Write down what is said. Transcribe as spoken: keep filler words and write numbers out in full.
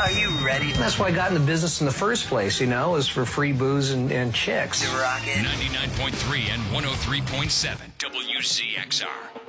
Are you ready? That's why I got in the business in the first place, you know, is for free booze and, and chicks. To rock it. ninety-nine point three and one oh three point seven W C X R.